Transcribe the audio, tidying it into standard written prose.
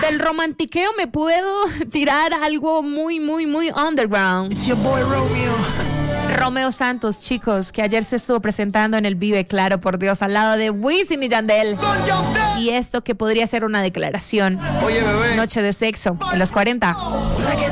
Del romantiqueo me puedo tirar algo muy, muy, muy underground. It's your boy Romeo. Romeo Santos, chicos, que ayer se estuvo presentando en el Vive, claro, por Dios, al lado de Wisin y Yandel. Y esto que podría ser una declaración. Oye, bebé. Noche de sexo en los 40.